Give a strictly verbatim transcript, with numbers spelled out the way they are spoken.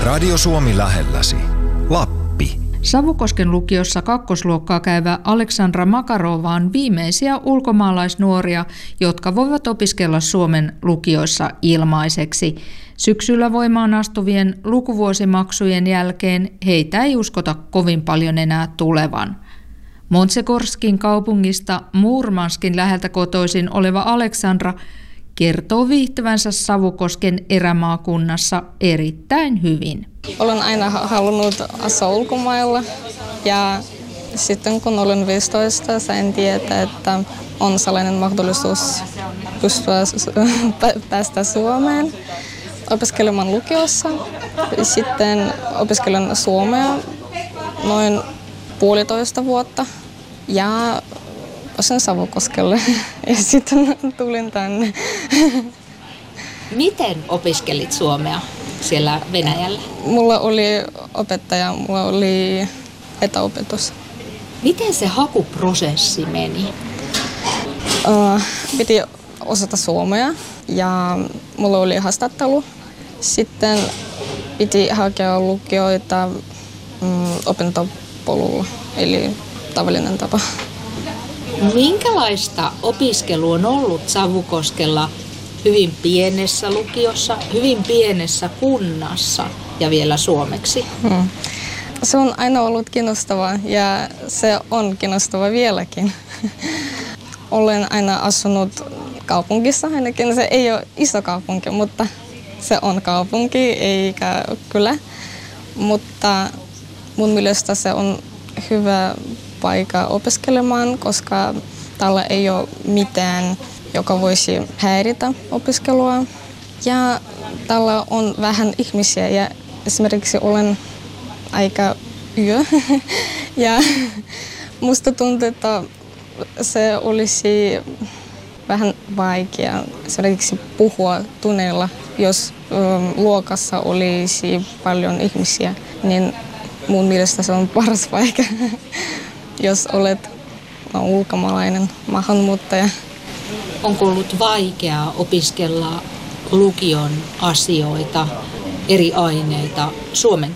Radio Suomi lähelläsi. Lappi. Savukosken lukiossa kakkosluokkaa käyvä Aleksandra Makarova on viimeisiä ulkomaalaisnuoria, jotka voivat opiskella Suomen lukioissa ilmaiseksi. Syksyllä voimaan astuvien lukuvuosimaksujen jälkeen heitä ei uskota kovin paljon enää tulevan. Montsegorskin kaupungista Murmanskin läheltä kotoisin oleva Aleksandra kertoo viihtyvänsä Savukosken erämaakunnassa erittäin hyvin. Olen aina halunnut asua ulkomailla ja sitten kun olin viisitoista, sain tietää, että on sellainen mahdollisuus pystyä päästä Suomeen opiskelemaan lukiossa. Sitten opiskelen suomea noin puolitoista vuotta ja pääsin Savukoskelle ja sitten tulin tänne. Miten opiskelit suomea siellä Venäjällä? Mulla oli opettaja, mulla oli etäopetus. Miten se hakuprosessi meni? Uh, piti osata suomea ja mulla oli haastattelu. Sitten piti hakea lukioita mm, opintopolulla, eli tavallinen tapa. Minkälaista opiskelu on ollut Savukoskella hyvin pienessä lukiossa, hyvin pienessä kunnassa ja vielä suomeksi? Hmm. Se on aina ollut kiinnostavaa ja se on kiinnostavaa vieläkin. Olen aina asunut kaupungissa, ainakin se ei ole iso kaupunki, mutta se on kaupunki eikä kylä. Mutta mun mielestä se on hyvä paikka opiskelemaan, koska täällä ei ole mitään, joka voisi häiritä opiskelua. Ja täällä on vähän ihmisiä ja esimerkiksi olen aika yö. Ja musta tuntuu, että se olisi vähän vaikea esimerkiksi puhua tunneilla, jos um, luokassa olisi paljon ihmisiä, niin mun mielestä se on paras paikka, jos olet no, ulkomaalainen maahanmuuttaja. Onko ollut vaikeaa opiskella lukion asioita, eri aineita suomen